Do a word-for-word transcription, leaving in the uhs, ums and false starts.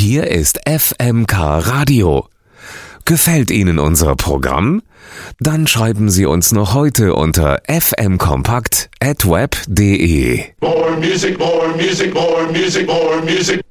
Hier ist F M K Radio. Gefällt Ihnen unser Programm? Dann schreiben Sie uns noch heute unter f m kompakt at web punkt de. More music, more music, more music, more music.